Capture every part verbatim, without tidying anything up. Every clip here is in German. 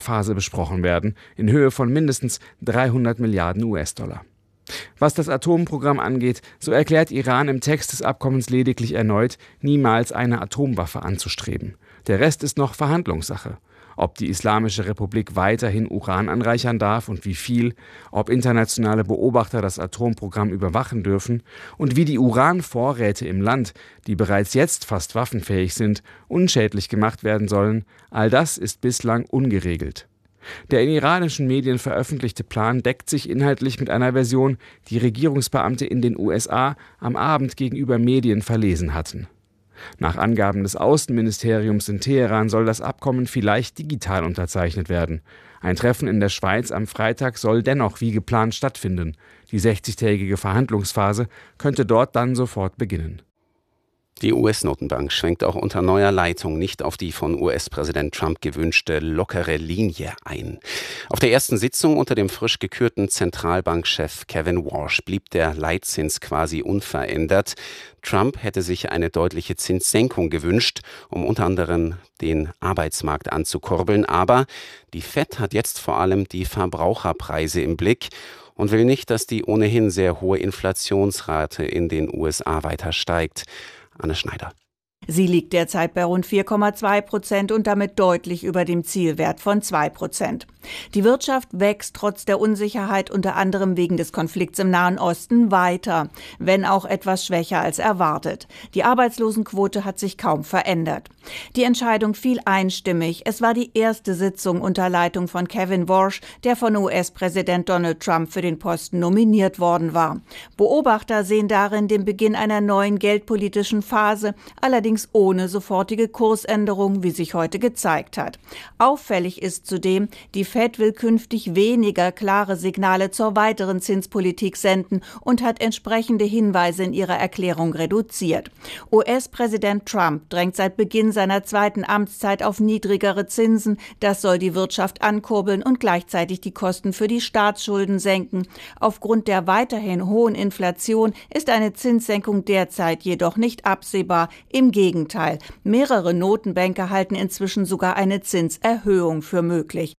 Phase besprochen werden, in Höhe von mindestens dreihundert Milliarden U S-Dollar. Was das Atomprogramm angeht, so erklärt Iran im Text des Abkommens lediglich erneut, niemals eine Atomwaffe anzustreben. Der Rest ist noch Verhandlungssache. Ob die Islamische Republik weiterhin Uran anreichern darf und wie viel, ob internationale Beobachter das Atomprogramm überwachen dürfen und wie die Uranvorräte im Land, die bereits jetzt fast waffenfähig sind, unschädlich gemacht werden sollen, all das ist bislang ungeregelt. Der in iranischen Medien veröffentlichte Plan deckt sich inhaltlich mit einer Version, die Regierungsbeamte in den U S A am Abend gegenüber Medien verlesen hatten. Nach Angaben des Außenministeriums in Teheran soll das Abkommen vielleicht digital unterzeichnet werden. Ein Treffen in der Schweiz am Freitag soll dennoch wie geplant stattfinden. Die sechzigtägige Verhandlungsphase könnte dort dann sofort beginnen. Die U S-Notenbank schwenkt auch unter neuer Leitung nicht auf die von U S-Präsident Trump gewünschte lockere Linie ein. Auf der ersten Sitzung unter dem frisch gekürten Zentralbankchef Kevin Warsh blieb der Leitzins quasi unverändert. Trump hätte sich eine deutliche Zinssenkung gewünscht, um unter anderem den Arbeitsmarkt anzukurbeln. Aber die Fed hat jetzt vor allem die Verbraucherpreise im Blick und will nicht, dass die ohnehin sehr hohe Inflationsrate in den U S A weiter steigt. Anne Schneider. Sie liegt derzeit bei rund vier Komma zwei Prozent und damit deutlich über dem Zielwert von zwei Prozent. Die Wirtschaft wächst trotz der Unsicherheit unter anderem wegen des Konflikts im Nahen Osten weiter, wenn auch etwas schwächer als erwartet. Die Arbeitslosenquote hat sich kaum verändert. Die Entscheidung fiel einstimmig. Es war die erste Sitzung unter Leitung von Kevin Warsh, der von U S-Präsident Donald Trump für den Posten nominiert worden war. Beobachter sehen darin den Beginn einer neuen geldpolitischen Phase, allerdings ohne sofortige Kursänderung, wie sich heute gezeigt hat. Auffällig ist zudem, die Fed will künftig weniger klare Signale zur weiteren Zinspolitik senden und hat entsprechende Hinweise in ihrer Erklärung reduziert. U S-Präsident Trump drängt seit Beginn seiner zweiten Amtszeit auf niedrigere Zinsen. Das soll die Wirtschaft ankurbeln und gleichzeitig die Kosten für die Staatsschulden senken. Aufgrund der weiterhin hohen Inflation ist eine Zinssenkung derzeit jedoch nicht absehbar. Im Gegenteil, mehrere Notenbanker halten inzwischen sogar eine Zinserhöhung für möglich.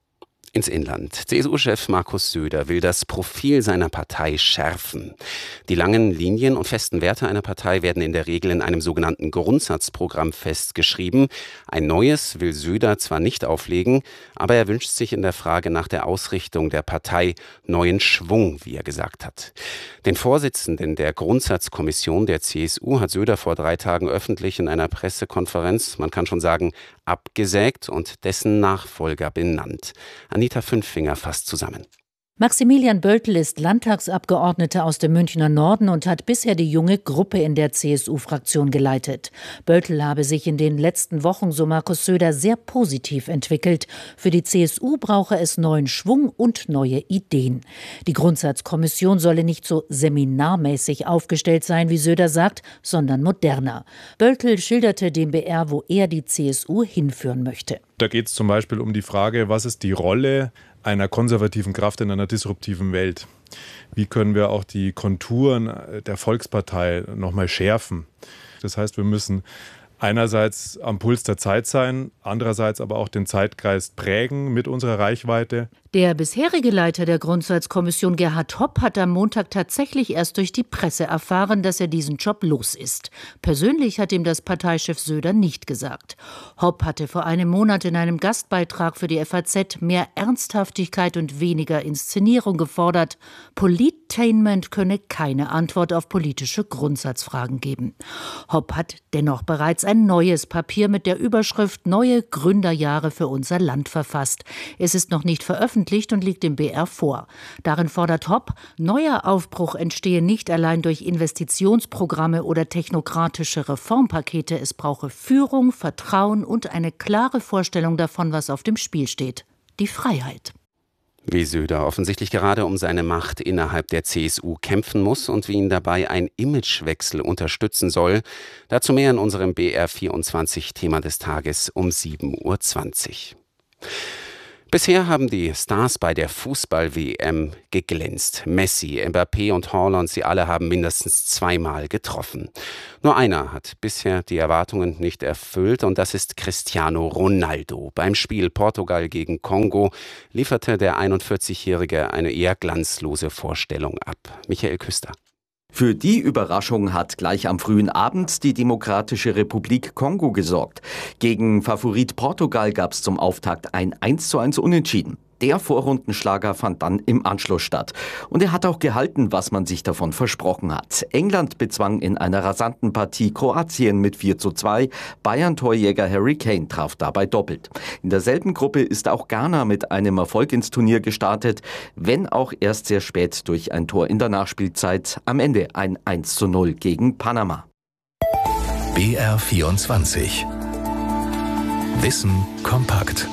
Ins Inland. C S U-Chef Markus Söder will das Profil seiner Partei schärfen. Die langen Linien und festen Werte einer Partei werden in der Regel in einem sogenannten Grundsatzprogramm festgeschrieben. Ein neues will Söder zwar nicht auflegen, aber er wünscht sich in der Frage nach der Ausrichtung der Partei neuen Schwung, wie er gesagt hat. Den Vorsitzenden der Grundsatzkommission der C S U hat Söder vor drei Tagen öffentlich in einer Pressekonferenz, man kann schon sagen, abgesägt und dessen Nachfolger benannt. Anita Fünffinger fasst zusammen. Maximilian Böltl ist Landtagsabgeordneter aus dem Münchner Norden und hat bisher die junge Gruppe in der C S U-Fraktion geleitet. Böltl habe sich in den letzten Wochen, so Markus Söder, sehr positiv entwickelt. Für die C S U brauche es neuen Schwung und neue Ideen. Die Grundsatzkommission solle nicht so seminarmäßig aufgestellt sein, wie Söder sagt, sondern moderner. Böltl schilderte dem B R, wo er die C S U hinführen möchte. Da geht es zum Beispiel um die Frage, was ist die Rolle einer konservativen Kraft in einer disruptiven Welt? Wie können wir auch die Konturen der Volkspartei nochmal schärfen? Das heißt, wir müssen einerseits am Puls der Zeit sein, andererseits aber auch den Zeitgeist prägen mit unserer Reichweite. Der bisherige Leiter der Grundsatzkommission, Gerhard Hopp, hat am Montag tatsächlich erst durch die Presse erfahren, dass er diesen Job los ist. Persönlich hat ihm das Parteichef Söder nicht gesagt. Hopp hatte vor einem Monat in einem Gastbeitrag für die F A Z mehr Ernsthaftigkeit und weniger Inszenierung gefordert. Politainment könne keine Antwort auf politische Grundsatzfragen geben. Hopp hat dennoch bereits ein neues Papier mit der Überschrift Neue Gründerjahre für unser Land verfasst. Es ist noch nicht veröffentlicht und liegt dem B R vor. Darin fordert Hopp, neuer Aufbruch entstehe nicht allein durch Investitionsprogramme oder technokratische Reformpakete. Es brauche Führung, Vertrauen und eine klare Vorstellung davon, was auf dem Spiel steht. Die Freiheit. Wie Söder offensichtlich gerade um seine Macht innerhalb der C S U kämpfen muss und wie ihn dabei ein Imagewechsel unterstützen soll. Dazu mehr in unserem B R vierundzwanzig Thema des Tages um sieben Uhr zwanzig. Bisher haben die Stars bei der Fußball-W M geglänzt. Messi, Mbappé und Haaland, sie alle haben mindestens zweimal getroffen. Nur einer hat bisher die Erwartungen nicht erfüllt und das ist Cristiano Ronaldo. Beim Spiel Portugal gegen Kongo lieferte der einundvierzigjährige eine eher glanzlose Vorstellung ab. Michael Küster. Für die Überraschung hat gleich am frühen Abend die Demokratische Republik Kongo gesorgt. Gegen Favorit Portugal gab es zum Auftakt ein eins zu eins Unentschieden. Der Vorrundenschlager fand dann im Anschluss statt. Und er hat auch gehalten, was man sich davon versprochen hat. England bezwang in einer rasanten Partie Kroatien mit vier zu zwei. Bayern-Torjäger Harry Kane traf dabei doppelt. In derselben Gruppe ist auch Ghana mit einem Erfolg ins Turnier gestartet, wenn auch erst sehr spät durch ein Tor in der Nachspielzeit. Am Ende ein eins zu null gegen Panama. B R vierundzwanzig. Wissen kompakt.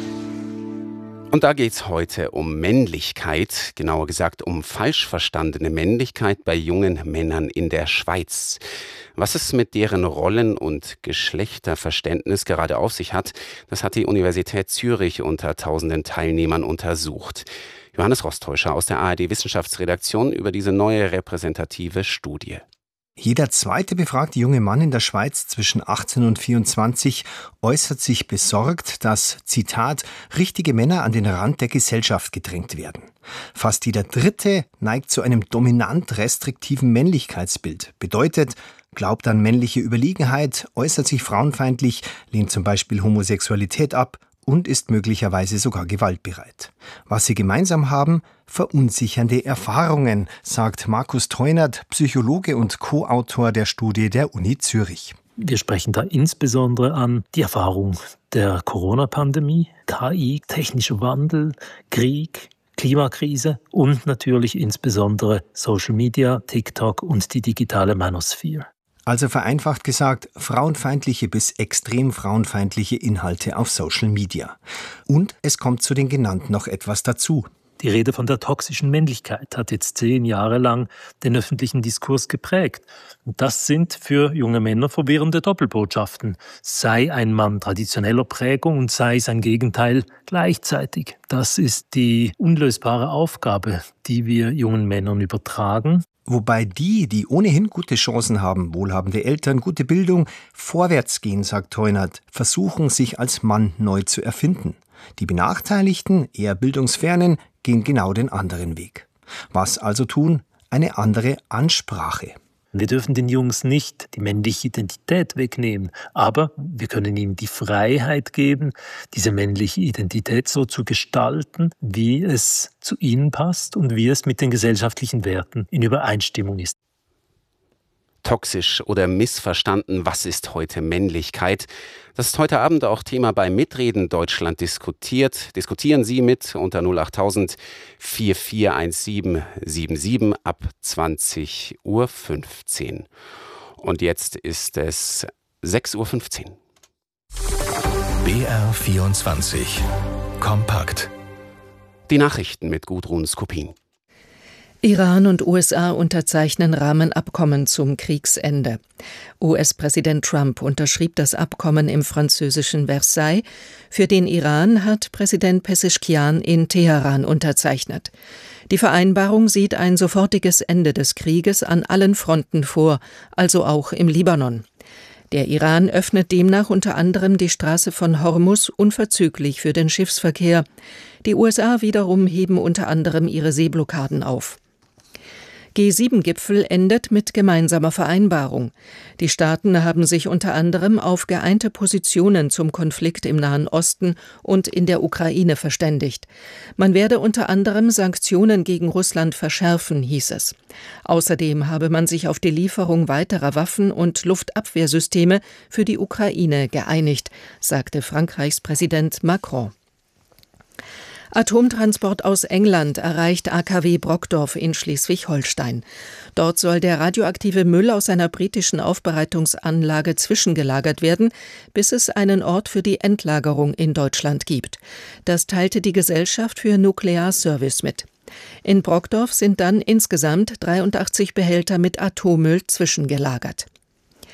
Und da geht's heute um Männlichkeit, genauer gesagt um falsch verstandene Männlichkeit bei jungen Männern in der Schweiz. Was es mit deren Rollen- und Geschlechterverständnis gerade auf sich hat, das hat die Universität Zürich unter tausenden Teilnehmern untersucht. Johannes Rostäuscher aus der A R D-Wissenschaftsredaktion über diese neue repräsentative Studie. Jeder zweite befragte junge Mann in der Schweiz zwischen achtzehn und vierundzwanzig äußert sich besorgt, dass, Zitat, richtige Männer an den Rand der Gesellschaft gedrängt werden. Fast jeder Dritte neigt zu einem dominant restriktiven Männlichkeitsbild. Bedeutet, glaubt an männliche Überlegenheit, äußert sich frauenfeindlich, lehnt zum Beispiel Homosexualität ab und ist möglicherweise sogar gewaltbereit. Was sie gemeinsam haben, verunsichernde Erfahrungen, sagt Markus Teunert, Psychologe und Co-Autor der Studie der Uni Zürich. Wir sprechen da insbesondere an die Erfahrung der Corona-Pandemie, K I, technischer Wandel, Krieg, Klimakrise und natürlich insbesondere Social Media, TikTok und die digitale Manosphere. Also vereinfacht gesagt, frauenfeindliche bis extrem frauenfeindliche Inhalte auf Social Media. Und es kommt zu den genannten noch etwas dazu. Die Rede von der toxischen Männlichkeit hat jetzt zehn Jahre lang den öffentlichen Diskurs geprägt. Und das sind für junge Männer verwirrende Doppelbotschaften. Sei ein Mann traditioneller Prägung und sei sein Gegenteil gleichzeitig. Das ist die unlösbare Aufgabe, die wir jungen Männern übertragen. Wobei die, die ohnehin gute Chancen haben, wohlhabende Eltern, gute Bildung, vorwärts gehen, sagt Teunert, versuchen sich als Mann neu zu erfinden. Die Benachteiligten, eher bildungsfernen, gehen genau den anderen Weg. Was also tun? Eine andere Ansprache. Wir dürfen den Jungs nicht die männliche Identität wegnehmen, aber wir können ihnen die Freiheit geben, diese männliche Identität so zu gestalten, wie es zu ihnen passt und wie es mit den gesellschaftlichen Werten in Übereinstimmung ist. Toxisch oder missverstanden, was ist heute Männlichkeit? Das ist heute Abend auch Thema bei Mitreden Deutschland diskutiert. Diskutieren Sie mit unter null acht tausend vier vier eins sieben sieben sieben ab zwanzig Uhr fünfzehn. Und jetzt ist es sechs Uhr fünfzehn. B R vierundzwanzig. Kompakt. Die Nachrichten mit Gudrun Skopin. Iran und U S A unterzeichnen Rahmenabkommen zum Kriegsende. U S-Präsident Trump unterschrieb das Abkommen im französischen Versailles. Für den Iran hat Präsident Pezeshkian in Teheran unterzeichnet. Die Vereinbarung sieht ein sofortiges Ende des Krieges an allen Fronten vor, also auch im Libanon. Der Iran öffnet demnach unter anderem die Straße von Hormuz unverzüglich für den Schiffsverkehr. Die U S A wiederum heben unter anderem ihre Seeblockaden auf. G sieben Gipfel endet mit gemeinsamer Vereinbarung. Die Staaten haben sich unter anderem auf geeinte Positionen zum Konflikt im Nahen Osten und in der Ukraine verständigt. Man werde unter anderem Sanktionen gegen Russland verschärfen, hieß es. Außerdem habe man sich auf die Lieferung weiterer Waffen und Luftabwehrsysteme für die Ukraine geeinigt, sagte Frankreichs Präsident Macron. Atomtransport aus England erreicht A K W Brokdorf in Schleswig-Holstein. Dort soll der radioaktive Müll aus einer britischen Aufbereitungsanlage zwischengelagert werden, bis es einen Ort für die Endlagerung in Deutschland gibt. Das teilte die Gesellschaft für Nuklearservice mit. In Brokdorf sind dann insgesamt dreiundachtzig Behälter mit Atommüll zwischengelagert.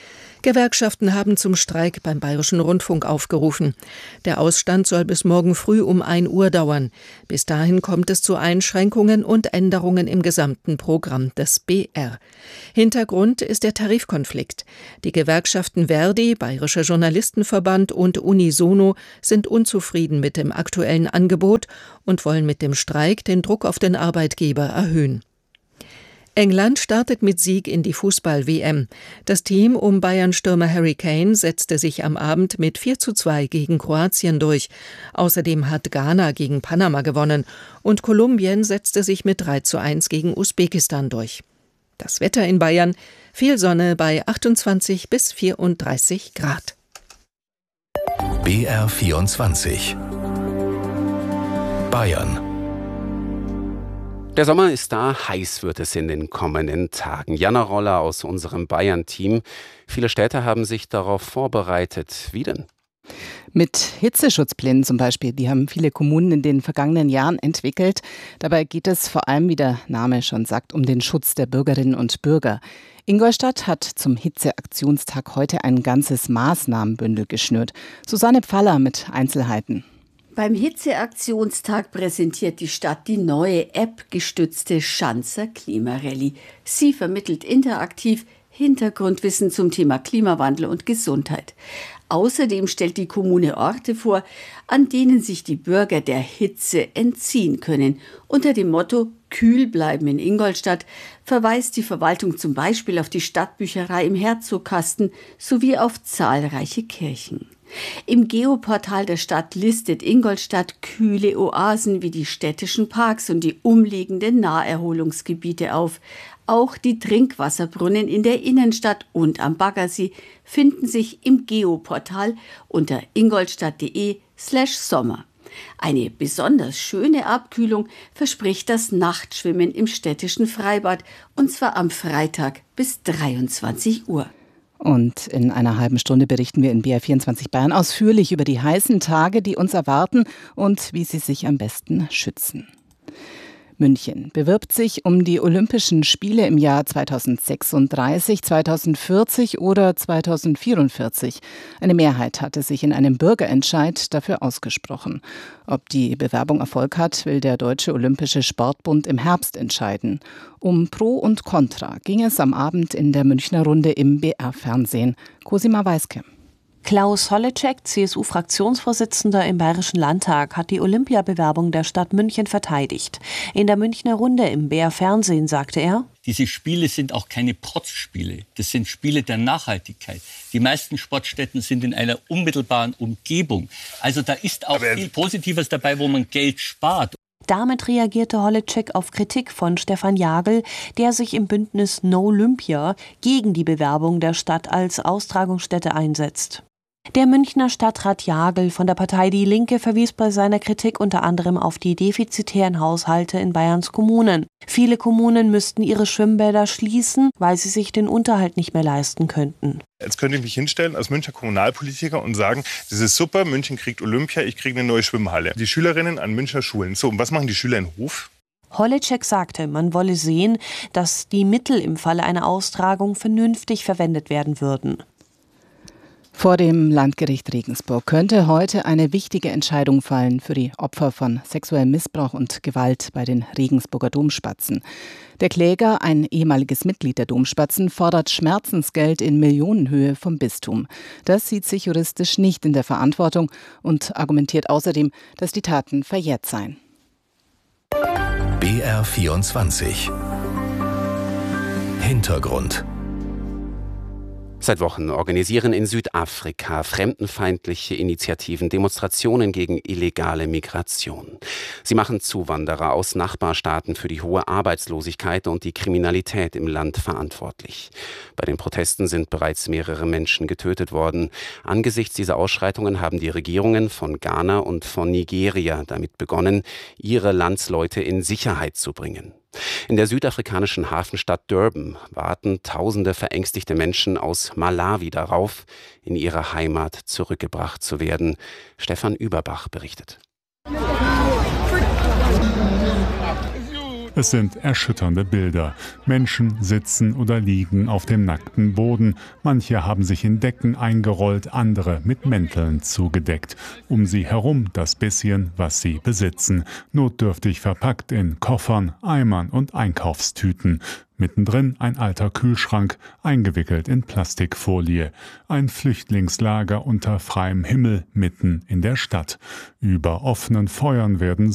Gewerkschaften haben zum Streik beim Bayerischen Rundfunk aufgerufen. Der Ausstand soll bis morgen früh um ein Uhr dauern. Bis dahin kommt es zu Einschränkungen und Änderungen im gesamten Programm des B R. Hintergrund ist der Tarifkonflikt. Die Gewerkschaften Verdi, Bayerischer Journalistenverband und Unisono sind unzufrieden mit dem aktuellen Angebot und wollen mit dem Streik den Druck auf den Arbeitgeber erhöhen. England startet mit Sieg in die Fußball-W M. Das Team um Bayern-Stürmer Harry Kane setzte sich am Abend mit vier zu zwei gegen Kroatien durch. Außerdem hat Ghana gegen Panama gewonnen und Kolumbien setzte sich mit drei zu eins gegen Usbekistan durch. Das Wetter in Bayern: viel Sonne bei achtundzwanzig bis vierunddreißig Grad. B R vierundzwanzig Bayern. Der Sommer ist da, heiß wird es in den kommenden Tagen. Jana Roller aus unserem Bayern-Team. Viele Städte haben sich darauf vorbereitet. Wie denn? Mit Hitzeschutzplänen zum Beispiel, die haben viele Kommunen in den vergangenen Jahren entwickelt. Dabei geht es vor allem, wie der Name schon sagt, um den Schutz der Bürgerinnen und Bürger. Ingolstadt hat zum Hitzeaktionstag heute ein ganzes Maßnahmenbündel geschnürt. Susanne Pfaller mit Einzelheiten. Beim Hitzeaktionstag präsentiert die Stadt die neue App-gestützte Schanzer Klimarallye. Sie vermittelt interaktiv Hintergrundwissen zum Thema Klimawandel und Gesundheit. Außerdem stellt die Kommune Orte vor, an denen sich die Bürger der Hitze entziehen können. Unter dem Motto „Kühl bleiben in Ingolstadt“ verweist die Verwaltung zum Beispiel auf die Stadtbücherei im Herzogkasten sowie auf zahlreiche Kirchen. Im Geoportal der Stadt listet Ingolstadt kühle Oasen wie die städtischen Parks und die umliegenden Naherholungsgebiete auf. Auch die Trinkwasserbrunnen in der Innenstadt und am Baggersee finden sich im Geoportal unter ingolstadt.de slash Sommer. Eine besonders schöne Abkühlung verspricht das Nachtschwimmen im städtischen Freibad, und zwar am Freitag bis dreiundzwanzig Uhr. Und in einer halben Stunde berichten wir in B R vierundzwanzig Bayern ausführlich über die heißen Tage, die uns erwarten und wie sie sich am besten schützen. München bewirbt sich um die Olympischen Spiele im Jahr zweitausendsechsunddreißig, zweitausendvierzig oder zweitausendvierundvierzig. Eine Mehrheit hatte sich in einem Bürgerentscheid dafür ausgesprochen. Ob die Bewerbung Erfolg hat, will der Deutsche Olympische Sportbund im Herbst entscheiden. Um Pro und Contra ging es am Abend in der Münchner Runde im B R-Fernsehen. Cosima Weiske. Klaus Holleczek, C S U-Fraktionsvorsitzender im Bayerischen Landtag, hat die Olympiabewerbung der Stadt München verteidigt. In der Münchner Runde im B R-Fernsehen sagte er: Diese Spiele sind auch keine Protzspiele. Das sind Spiele der Nachhaltigkeit. Die meisten Sportstätten sind in einer unmittelbaren Umgebung. Also da ist auch Aber viel Positives dabei, wo man Geld spart. Damit reagierte Holleczek auf Kritik von Stefan Jagl, der sich im Bündnis No Olympia gegen die Bewerbung der Stadt als Austragungsstätte einsetzt. Der Münchner Stadtrat Jagl von der Partei Die Linke verwies bei seiner Kritik unter anderem auf die defizitären Haushalte in Bayerns Kommunen. Viele Kommunen müssten ihre Schwimmbäder schließen, weil sie sich den Unterhalt nicht mehr leisten könnten. Jetzt könnte ich mich hinstellen als Münchner Kommunalpolitiker und sagen, das ist super, München kriegt Olympia, ich kriege eine neue Schwimmhalle. Die Schülerinnen an Münchner Schulen. So, und was machen die Schüler in Hof? Holleczek sagte, man wolle sehen, dass die Mittel im Falle einer Austragung vernünftig verwendet werden würden. Vor dem Landgericht Regensburg könnte heute eine wichtige Entscheidung fallen für die Opfer von sexuellem Missbrauch und Gewalt bei den Regensburger Domspatzen. Der Kläger, ein ehemaliges Mitglied der Domspatzen, fordert Schmerzensgeld in Millionenhöhe vom Bistum. Das sieht sich juristisch nicht in der Verantwortung und argumentiert außerdem, dass die Taten verjährt seien. B R vierundzwanzig Hintergrund. Seit Wochen organisieren in Südafrika fremdenfeindliche Initiativen Demonstrationen gegen illegale Migration. Sie machen Zuwanderer aus Nachbarstaaten für die hohe Arbeitslosigkeit und die Kriminalität im Land verantwortlich. Bei den Protesten sind bereits mehrere Menschen getötet worden. Angesichts dieser Ausschreitungen haben die Regierungen von Ghana und von Nigeria damit begonnen, ihre Landsleute in Sicherheit zu bringen. In der südafrikanischen Hafenstadt Durban warten tausende verängstigte Menschen aus Malawi darauf, in ihre Heimat zurückgebracht zu werden. Stefan Überbach berichtet. Es sind erschütternde Bilder. Menschen sitzen oder liegen auf dem nackten Boden. Manche haben sich in Decken eingerollt, andere mit Mänteln zugedeckt. Um sie herum das bisschen, was sie besitzen. Notdürftig verpackt in Koffern, Eimern und Einkaufstüten. Mittendrin ein alter Kühlschrank, eingewickelt in Plastikfolie. Ein Flüchtlingslager unter freiem Himmel mitten in der Stadt. Über offenen Feuern werden